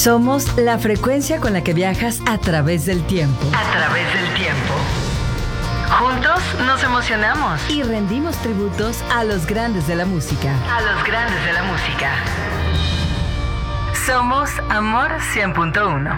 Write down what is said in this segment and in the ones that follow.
Somos la frecuencia con la que viajas a través del tiempo. A través del tiempo. Juntos nos emocionamos. Y rendimos tributos a los grandes de la música. A los grandes de la música. Somos Amor 100.1.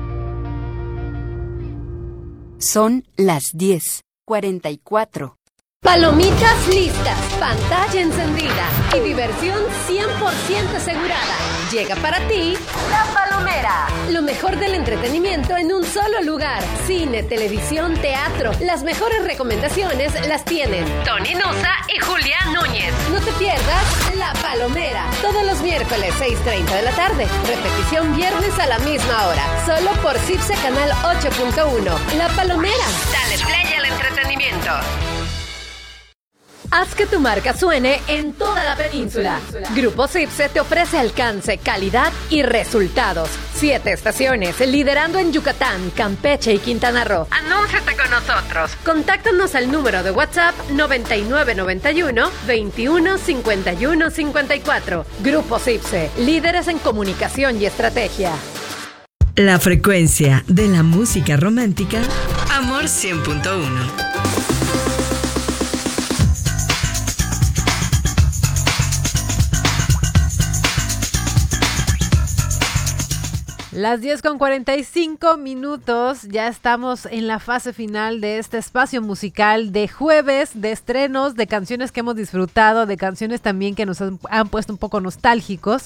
Son las 10:44. Palomitas listas, pantalla encendida y diversión 100% asegurada. Llega para ti La Palomera. Lo mejor del entretenimiento en un solo lugar. Cine, televisión, teatro. Las mejores recomendaciones las tienen Tony Nosa y Julián Núñez. No te pierdas La Palomera. Todos los miércoles 6:30 de la tarde. Repetición viernes a la misma hora. Solo por CIPSE Canal 8.1. La Palomera. Dale play al entretenimiento. Haz que tu marca suene en toda la península. Grupo CIPSE te ofrece alcance, calidad y resultados. 7 estaciones, liderando en Yucatán, Campeche y Quintana Roo. Anúnciate con nosotros. Contáctanos al número de WhatsApp 9991 21 51 54. Grupo CIPSE, líderes en comunicación y estrategia. La frecuencia de la música romántica. Amor 100.1. Las 10:45, ya estamos en la fase final de este espacio musical de jueves, de estrenos, de canciones que hemos disfrutado, de canciones también que nos han puesto un poco nostálgicos.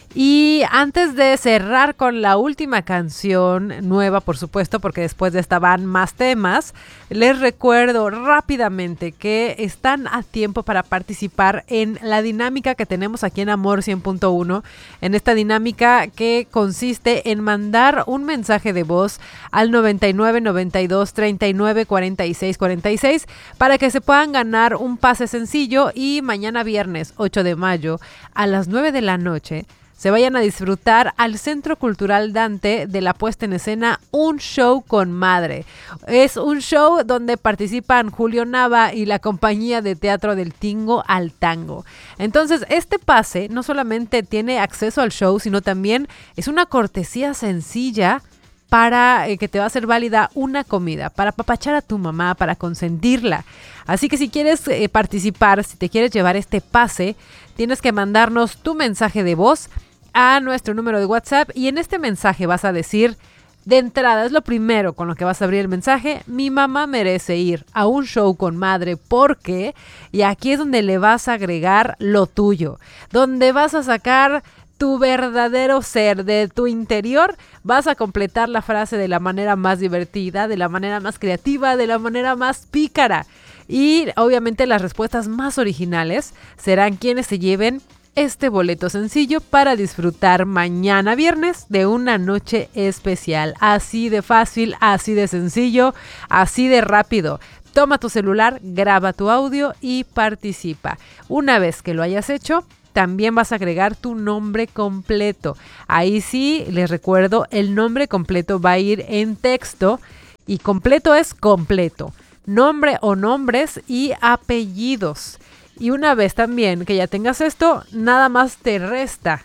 Y antes de cerrar con la última canción nueva, por supuesto, porque después de esta van más temas, les recuerdo rápidamente que están a tiempo para participar en la dinámica que tenemos aquí en Amor 100.1, en esta dinámica que consiste en mandar un mensaje de voz al 99 92 39 46 46 para que se puedan ganar un pase sencillo y mañana viernes 8 de mayo a las 9 de la noche se vayan a disfrutar al Centro Cultural Dante de la puesta en escena Un Show con Madre. Es un show donde participan Julio Nava y la compañía de teatro del Tingo al Tango. Entonces, este pase no solamente tiene acceso al show, sino también es una cortesía sencilla para que te va a ser válida una comida, para apapachar a tu mamá, para consentirla. Así que si quieres participar, si te quieres llevar este pase, tienes que mandarnos tu mensaje de voz a nuestro número de WhatsApp y en este mensaje vas a decir, de entrada, es lo primero con lo que vas a abrir el mensaje: mi mamá merece ir a un show con madre porque, y aquí es donde le vas a agregar lo tuyo, donde vas a sacar tu verdadero ser, de tu interior, vas a completar la frase de la manera más divertida, de la manera más creativa, de la manera más pícara. Y obviamente las respuestas más originales serán quienes se lleven este boleto sencillo para disfrutar mañana viernes de una noche especial. Así de fácil, así de sencillo, así de rápido. Toma tu celular, graba tu audio y participa. Una vez que lo hayas hecho, también vas a agregar tu nombre completo. Ahí sí, les recuerdo, el nombre completo va a ir en texto y completo es completo. Nombre o nombres y apellidos. Y una vez también que ya tengas esto, nada más te resta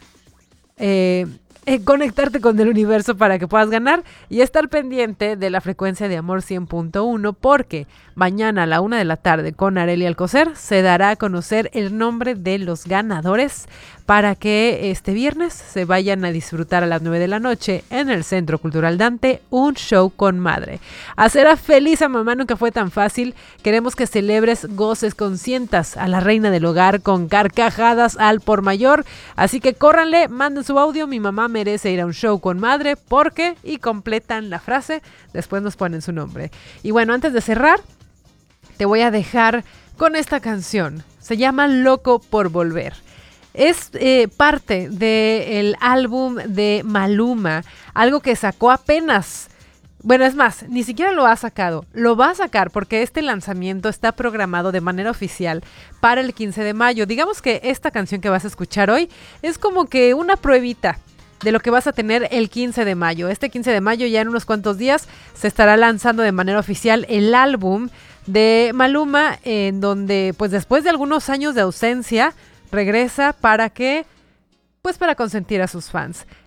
conectarte con el universo para que puedas ganar y estar pendiente de la frecuencia de Amor 100.1 porque mañana a la 1 de la tarde con Arely Alcocer se dará a conocer el nombre de los ganadores para que este viernes se vayan a disfrutar a las 9 de la noche en el Centro Cultural Dante un show con madre. Hacer a feliz a mamá nunca fue tan fácil. Queremos que celebres, goces, consientas a la reina del hogar con carcajadas al por mayor. Así que córranle, manden su audio, mi mamá merece ir a un show con madre porque, y completan la frase, después nos ponen su nombre. Y bueno, antes de cerrar, te voy a dejar con esta canción. Se llama Loco por Volver. Es parte del álbum de Maluma, algo que sacó apenas. Bueno, es más, ni siquiera lo ha sacado. Lo va a sacar porque este lanzamiento está programado de manera oficial para el 15 de mayo. Digamos que esta canción que vas a escuchar hoy es como que una pruebita de lo que vas a tener el 15 de mayo. Este 15 de mayo, ya en unos cuantos días, se estará lanzando de manera oficial el álbum de Maluma, en donde, pues después de algunos años de ausencia, regresa para que, pues para consentir a sus fans.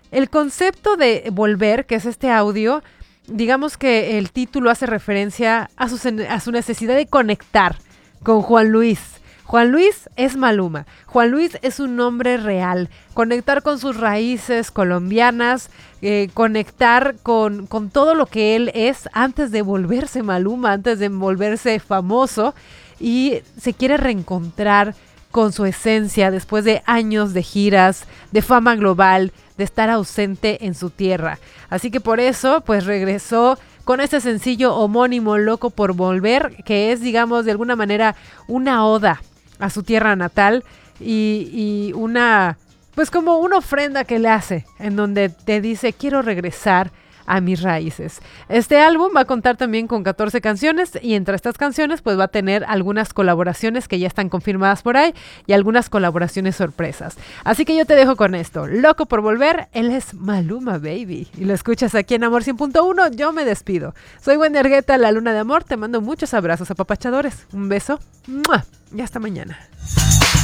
El concepto de volver, que es este audio, digamos que el título hace referencia a su necesidad de conectar con Juan Luis. Juan Luis es Maluma. Juan Luis es un nombre real. Conectar con sus raíces colombianas, conectar con todo lo que él es antes de volverse Maluma, antes de volverse famoso. Y se quiere reencontrar con su esencia después de años de giras, de fama global, de estar ausente en su tierra. Así que por eso, pues regresó con este sencillo homónimo, Loco por Volver, que es, digamos, de alguna manera una oda a su tierra natal y una, pues como una ofrenda que le hace, en donde te dice, quiero regresar a mis raíces. Este álbum va a contar también con 14 canciones y entre estas canciones pues va a tener algunas colaboraciones que ya están confirmadas por ahí y algunas colaboraciones sorpresas. Así que yo te dejo con esto, Loco por Volver, él es Maluma Baby y lo escuchas aquí en Amor 100.1. Yo me despido. Soy Wendy Argueta, la Luna de Amor, te mando muchos abrazos apapachadores. Un beso. ¡Mua! Y hasta mañana.